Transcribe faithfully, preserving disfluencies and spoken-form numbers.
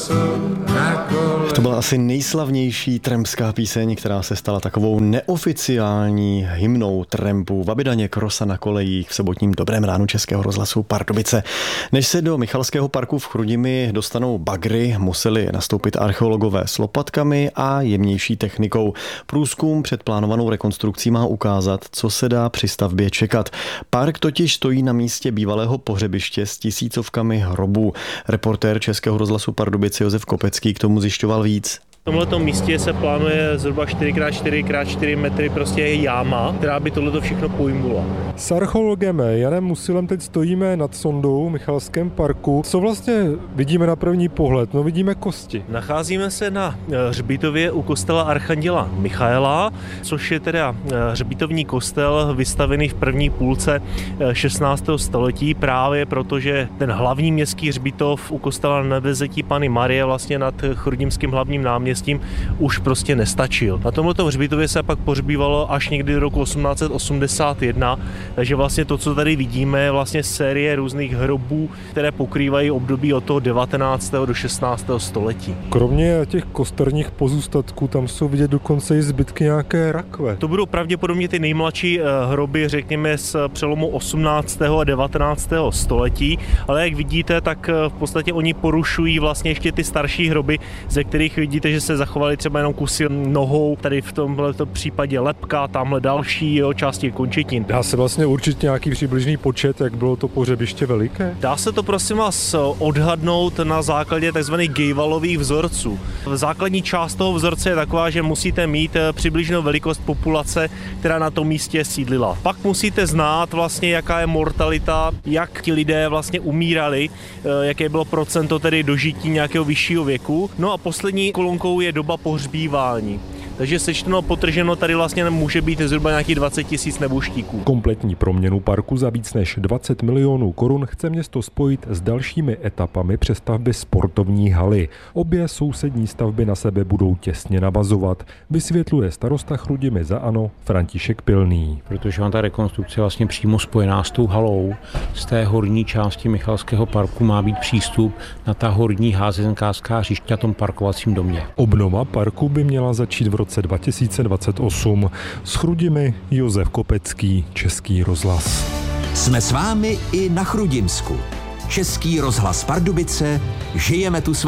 To byla asi nejslavnější trampská píseň, která se stala takovou neoficiální hymnou trampu. Vaby Daněk, Rosa na kolejích v sobotním Dobrém ránu Českého rozhlasu Pardubice. Než se do Michalského parku v Chrudimi dostanou bagry, museli nastoupit archeologové s lopatkami a jemnější technikou. Průzkum před plánovanou rekonstrukcí má ukázat, co se dá při stavbě čekat. Park totiž stojí na místě bývalého pohřebiště s tisícovkami hrobů. Reportér Českého rozhlasu Pardubice Josef Kopecký k tomu zjišťoval víc. V tomto místě se plánuje zhruba čtyři krát čtyři krát čtyři metry prostě je jáma, která by tohleto všechno pojmula. S archeologem Janem Musilem teď stojíme nad sondou v Michalském parku. Co vlastně vidíme na první pohled? No vidíme kosti. Nacházíme se na hřbitově u kostela Archanděla Michaela, což je teda hřbitovní kostel vystavený v první půlce šestnáctého století, právě protože ten hlavní městský hřbitov u kostela Nebevzetí Panny Marie vlastně nad chrudimským hlavním náměstím tím už prostě nestačil. Na tomto hřbitově se pak pohřbívalo až někdy do roku osmnáct set osmdesát jedna, takže vlastně to, co tady vidíme, je vlastně série různých hrobů, které pokrývají období od toho devatenáctého do šestnáctého století. Kromě těch kosterních pozůstatků tam jsou vidět dokonce i zbytky nějaké rakve. To budou pravděpodobně ty nejmladší hroby, řekněme, z přelomu osmnáctého a devatenáctého století, ale jak vidíte, tak v podstatě oni porušují vlastně ještě ty starší hroby, ze kterých vidíte, že se zachovaly třeba jenom kusy nohou, tady v tomto případě lebka, tamhle další jo, části končetin. Dá se vlastně určit nějaký přibližný počet, jak bylo to pohřebiště veliké? Dá se to prosím vás odhadnout na základě tzv. Gejvalových vzorců. Základní část toho vzorce je taková, že musíte mít přibližnou velikost populace, která na tom místě sídlila. Pak musíte znát vlastně, jaká je mortalita, jak ti lidé vlastně umírali, jaké bylo procento tedy dožití nějakého vyššího věku. No a poslední kolonkou je doba pohřbívání. Takže sečteno potrženo tady vlastně může být zhruba nějakých dvacet tisíc nebuštíků. Kompletní proměnu parku za víc než dvacet milionů korun chce město spojit s dalšími etapami přestavby sportovní haly. Obě sousední stavby na sebe budou těsně navazovat, vysvětluje starosta Chrudimi za ANO František Pilný. Protože on ta rekonstrukce je vlastně přímo spojená s tou halou. Z té horní části Michalského parku má být přístup na ta horní házenkářská hřiště na tom parkovacím domě. Obnova parku by měla začít v roce dva tisíce dvacet osm. S Chrudimi Josef Kopecký, Český rozhlas. Jsme s vámi i na Chrudimsku. Český rozhlas Pardubice, žijeme tu s vámi.